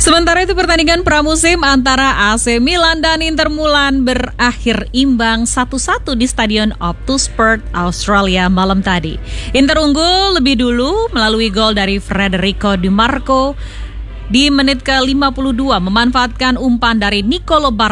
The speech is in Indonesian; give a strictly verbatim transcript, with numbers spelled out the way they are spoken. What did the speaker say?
Sementara itu pertandingan pramusim antara A C Milan dan Inter Milan berakhir imbang satu satu di Stadion Optus-Perth, Australia malam tadi. Inter unggul lebih dulu melalui gol dari Federico Di Marco di menit ke lima puluh dua memanfaatkan umpan dari Nicolo Barella